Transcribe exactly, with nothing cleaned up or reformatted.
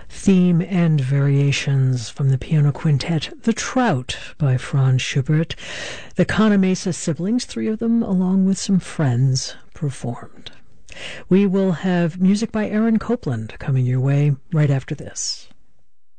theme and variations from the piano quintet The Trout by Franz Schubert. The Canamesa siblings, three of them, along with some friends, performed. We will have music by Aaron Copland coming your way right after this.